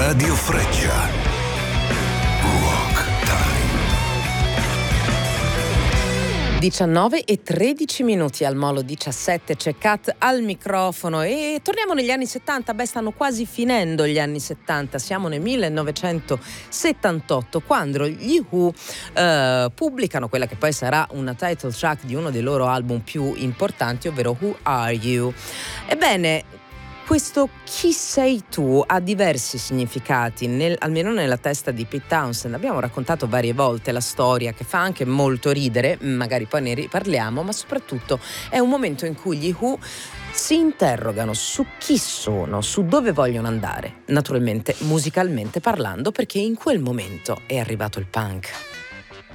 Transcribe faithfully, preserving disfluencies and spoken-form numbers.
Radio Freccia. Rock Time. diciannove e tredici minuti al Molo diciassette, c'è Kat al microfono e torniamo negli anni settanta. Beh, stanno quasi finendo gli anni settanta, siamo nel millenovecentosettantotto, quando gli Who eh, pubblicano quella che poi sarà una title track di uno dei loro album più importanti, ovvero Who Are You? Ebbene, questo chi sei tu ha diversi significati, nel, almeno nella testa di Pete Townshend. Abbiamo raccontato varie volte la storia, che fa anche molto ridere, magari poi ne riparliamo, ma soprattutto è un momento in cui gli Who si interrogano su chi sono, su dove vogliono andare, naturalmente musicalmente parlando, perché in quel momento è arrivato il punk.